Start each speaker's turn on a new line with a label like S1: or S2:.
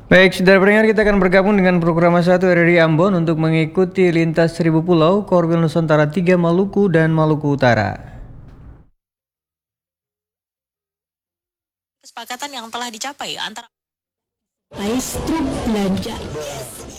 S1: Baik, saudara pendengar, kita akan bergabung dengan program 1 RRI Ambon untuk mengikuti lintas 1000 pulau, Korwil Nusantara 3 Maluku dan Maluku Utara.
S2: Kesepakatan yang telah dicapai antara
S3: Maestro Belanja.